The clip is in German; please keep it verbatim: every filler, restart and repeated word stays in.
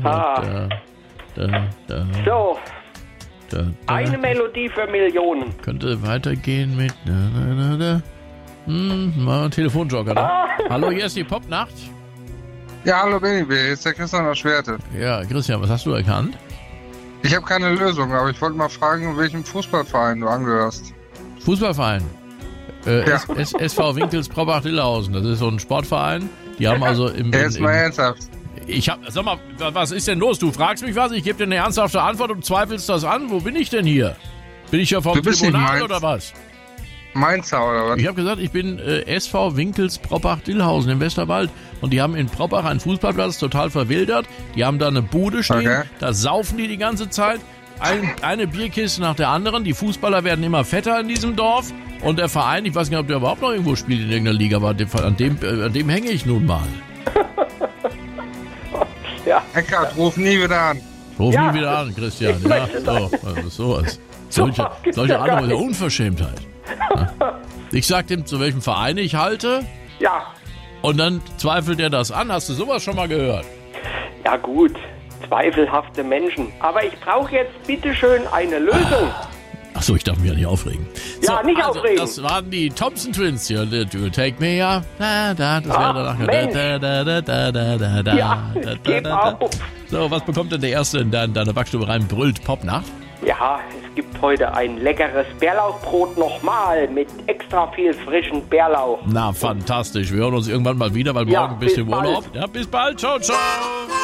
Ah. Da, da, da, So, da, da. eine Melodie für Millionen. Könnte weitergehen mit. Da, da, da, da. Hm, mal Telefonjoker, ne? Hallo, hier ist die Popnacht. Ja, hallo Benny, hier ist der Christian aus Schwerte. Ja, Christian, was hast du erkannt? Ich habe keine Lösung, aber ich wollte mal fragen, welchem Fußballverein du angehörst. Fußballverein. Äh, Ja. S- S- SV Winkels Probach-Dillhausen. Das ist so ein Sportverein. Die haben also im. Ja, im, jetzt mal im ernsthaft. ich hab, sag mal, was ist denn los? Du fragst mich was, ich gebe dir eine ernsthafte Antwort und zweifelst das an. Wo bin ich denn hier? Bin ich hier vom Du bist nicht Tribunal Mainz. oder was? Mainzer oder was? Ich habe gesagt, ich bin äh, S V Winkels Probach-Dillhausen im Westerwald. Und die haben in Probach einen Fußballplatz total verwildert. Die haben da eine Bude stehen, Okay. da saufen die die ganze Zeit. Ein, eine Bierkiste nach der anderen. Die Fußballer werden immer fetter in diesem Dorf. Und der Verein, ich weiß nicht, ob der überhaupt noch irgendwo spielt in irgendeiner Liga, aber an dem, an dem, äh, an dem hänge ich nun mal. Ja, Eckart, ruf nie wieder an. Ruf Ja. nie wieder an, Christian. Ich Ja, möchte so, also sowas. Solche, gibt's solche ja gar andere nicht. Unverschämtheit. Ja. Ich sag dem, zu welchem Verein ich halte, ja, und dann zweifelt er das an. Hast du sowas schon mal gehört? ja gut. Zweifelhafte Menschen. Aber ich brauche jetzt bitteschön eine Lösung. Achso, ich darf mich ja nicht aufregen. Ja, nicht also, aufregen. Das waren die Thompson Twins hier. You take me up. Da, da, das wäre Ach, danach. Mensch. Da, da, da, da, da, da, da, Ja, da, ich geb da, da. auf. So, was bekommt denn der Erste in deine, deine Backstube rein? Brüllt Popnacht? Ja, es gibt heute ein leckeres Bärlauchbrot nochmal mit extra viel frischen Bärlauch. Na, fantastisch. Wir hören uns irgendwann mal wieder, weil Ja, morgen ein bisschen bis bald. Urlaub. Ja, bis bald. Ciao, ciao.